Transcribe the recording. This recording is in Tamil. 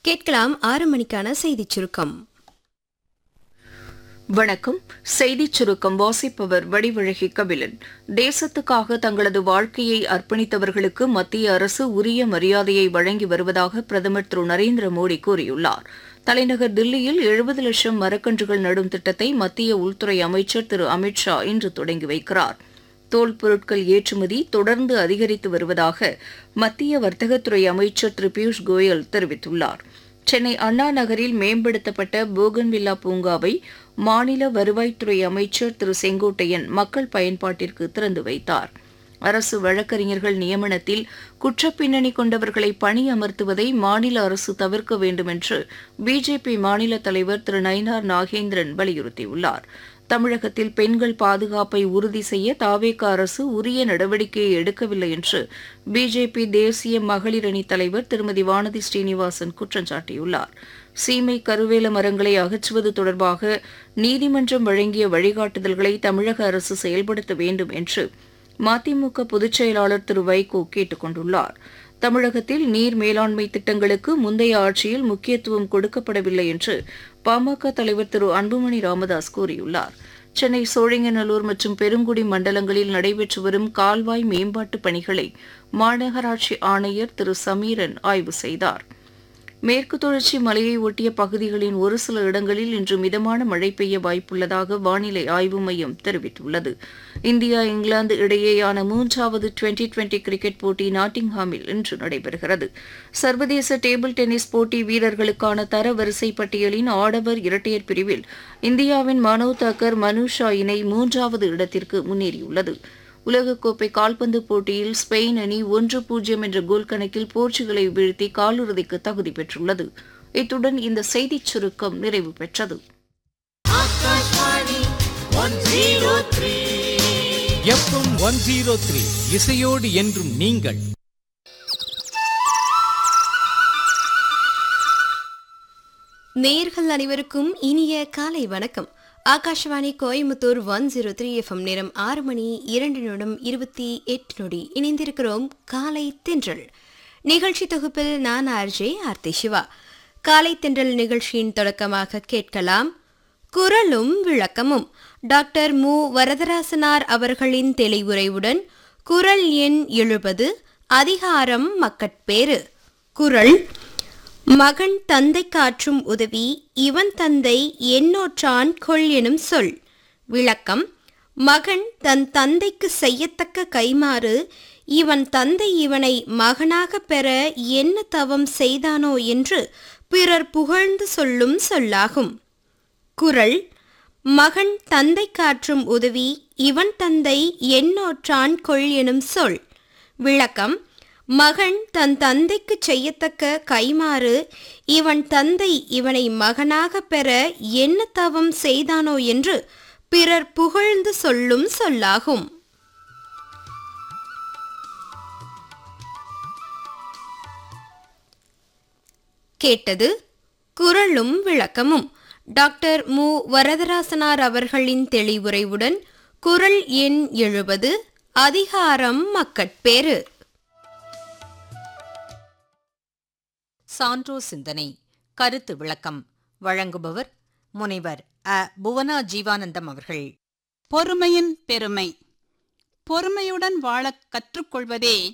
கேட்கலாம் 6 மணிக்கான செய்திச் சுருக்கம். வணக்கம். செய்திச் சுருக்கம் வாசிப்பவர் வடிவழகி கபிலன். தேசத்துக்காக தங்களது வாழ்க்கையை அர்ப்பணித்தவர்களுக்கு மத்திய அரசு உரிய மரியாதையை வழங்கி வருவதாக பிரதமர் திரு நரேந்திர மோடி கூறியுள்ளார். தலைநகர் தில்லியில் 70 லட்சம் மரக்கன்றுகள் நடும் திட்டத்தை மத்திய உள்துறை அமைச்சர் திரு அமித் ஷா இன்று தொடங்கி வைக்கிறார். தோல் பொருட்கள் ஏற்றுமதி தொடர்ந்து அதிகரித்து வருவதாக மத்திய வர்த்தகத்துறை அமைச்சர் திரு பியூஷ் கோயல் தெரிவித்துள்ளார். சென்னை அண்ணா நகரில் மேம்படுத்தப்பட்ட போகன்வில்லா பூங்காவை மாநில வருவாய்த்துறை அமைச்சர் திரு செங்கோட்டையன் மக்கள் பயன்பாட்டிற்கு திறந்து வைத்தார். அரசு வழக்கறிஞர்கள் நியமனத்தில் குற்றப்பின்னணி கொண்டவர்களை பணியமர்த்துவதை மாநில அரசு தவிர்க்க வேண்டும் என்று பிஜேபி மாநில தலைவர் திரு நயினார் நாகேந்திரன் வலியுறுத்தியுள்ளார். தமிழகத்தில் பெண்கள் பாதுகாப்பை உறுதி செய்ய தாவேக அரசு உரிய நடவடிக்கையை எடுக்கவில்லை என்று பிஜேபி தேசிய மகளிர் அணி தலைவர் திருமதி வானதி ஸ்ரீனிவாசன் குற்றம் சாட்டியுள்ளார். சீமை கருவேல மரங்களை அகற்றுவது தொடர்பாக நீதிமன்றம் வழங்கிய வழிகாட்டுதல்களை தமிழக அரசு செயல்படுத்த வேண்டும் என்று மதிமுக பொதுச் செயலாளர் திரு வைகோ கேட்டுக் கொண்டுள்ளார். தமிழகத்தில் நீர் மேலாண்மை திட்டங்களுக்கு முந்தைய ஆட்சியில் முக்கியத்துவம் கொடுக்கப்படவில்லை என்று பாமக தலைவர் திரு அன்புமணி ராமதாஸ் கூறியுள்ளார். சென்னை சோழிங்கநல்லூர் மற்றும் பெருங்குடி மண்டலங்களில் நடைபெற்று வரும் கால்வாய் மேம்பாட்டு பணிகளை மாநகராட்சி ஆணையர் திரு சமீரன் ஆய்வு செய்தார். மேற்கு தொடர்ச்சி மலையை ஒட்டிய பகுதிகளின் ஒரு சில இடங்களில் இன்று மிதமான மழை பெய்ய வாய்ப்புள்ளதாக வானிலை ஆய்வு மையம் தெரிவித்துள்ளது. இந்தியா இங்கிலாந்து இடையேயான 3வது டுவெண்டி கிரிக்கெட் போட்டி நாட்டிங்ஹாமில் இன்று நடைபெறுகிறது. சர்வதேச டேபிள் டென்னிஸ் போட்டி வீரர்களுக்கான தரவரிசை பட்டியலின் ஆடவர் இரட்டையர் பிரிவில் இந்தியாவின் மனோவ் தாக்கர் மனுஷா இணை 3வது இடத்திற்கு முன்னேறியுள்ளது. உலகக்கோப்பை கால்பந்து போட்டியில் ஸ்பெயின் அணி 1-0 என்ற கோல் கணக்கில் போர்ச்சுகலை வீழ்த்தி காலிறுதிக்கு தகுதி பெற்றுள்ளது. இத்துடன் இந்த செய்திச் சுருக்கம் நிறைவு பெற்றது. FM 103 இசையோடு என்றும் நீங்கள். நேயர்கள் அனைவருக்கும் இனிய காலை வணக்கம். ஆகாஷவாணி கோயம்புத்தூர் 103 FM. நேரம் 6 மணி 2 நிமிடம் 28 நொடி. இணைந்திருக்கிறோம் காலை தென்றல் நிகழ்ச்சி தொகுப்பில். நான் ஆர்ஜே ஆர்த்தி சிவா. காலை தென்றல் நிகழ்ச்சியின் தொடக்கமாக கேட்கலாம் குரலும் விளக்கமும். டாக்டர் மு வரதராசனார் அவர்களின் தெளிவுரையுடன் குரல் எண் 70, அதிகாரம் மக்கட்பேறு. குரல்: மகன் தந்தைக்காற்றும் உதவி, இவன் தந்தை என்னோற்றான் கொள் எனும் சொல். விளக்கம்: மகன் தன் தந்தைக்கு செய்யத்தக்க கைமாறு இவன் தந்தை இவனை மகனாக பெற என்ன தவம் செய்தானோ என்று பிறர் புகழ்ந்து சொல்லும் சொல்லாகும். குரல்: மகன் தந்தைக்காற்றும் உதவி, இவன் தந்தை என்னோற்றான் கொள் எனும் சொல். விளக்கம்: மகன் தன் தந்தைக்கு செய்யத்தக்க கைமாறு இவன் தந்தை இவனை மகனாக பெற என்ன தவம் செய்தானோ என்று பிறர் புகழ்ந்து சொல்லும் சொல்லாகும். கேட்டது குரலும் விளக்கமும். டாக்டர் மு வரதராசனார் அவர்களின் தெளிவுரையுடன் குரல் எண் 70, அதிகாரம் மக்கட்பேறு. சான்றோர் சிந்தனை கருத்து விளக்கம் வழங்குபவர் முனைவர் அ. புவனா ஜீவானந்தம் அவர்கள். பொறுமையின் பெருமை. பொறுமையுடன் வாழக் கற்றுக்கொள்வதே